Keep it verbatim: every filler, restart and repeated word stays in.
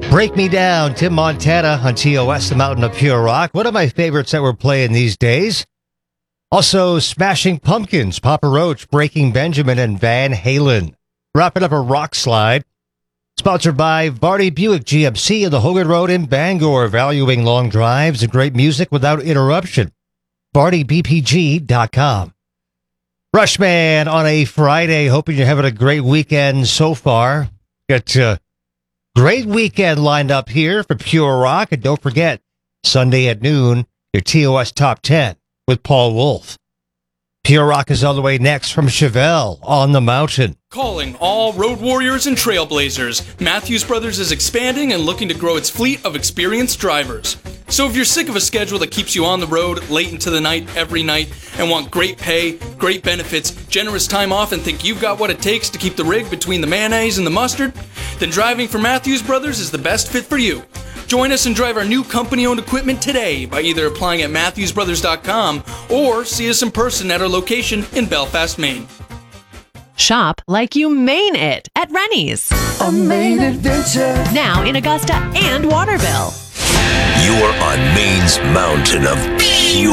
Break Me Down, Tim Montana on T O S, the Mountain of Pure Rock. One of my favorites that we're playing these days. Also, Smashing Pumpkins, Papa Roach, Breaking Benjamin, and Van Halen. Wrapping up a rock slide. Sponsored by Vardy Buick G M C on the Hogan Road in Bangor, valuing long drives and great music without interruption. Vardy B P G dot com. Rushman on a Friday. Hoping you're having a great weekend so far. Got a great weekend lined up here for Pure Rock. And don't forget, Sunday at noon, your T O S Top ten with Paul Wolf. Pure Rock is all the way next from Chevelle on the Mountain. Calling all road warriors and trailblazers, Matthews Brothers is expanding and looking to grow its fleet of experienced drivers. So if you're sick of a schedule that keeps you on the road late into the night every night and want great pay, great benefits, generous time off, and think you've got what it takes to keep the rig between the mayonnaise and the mustard, then driving for Matthews Brothers is the best fit for you. Join us and drive our new company-owned equipment today by either applying at matthews brothers dot com or see us in person at our location in Belfast, Maine. Shop like you mean it at Rennie's. A Maine adventure. Now in Augusta and Waterville. You're on Maine's mountain of pure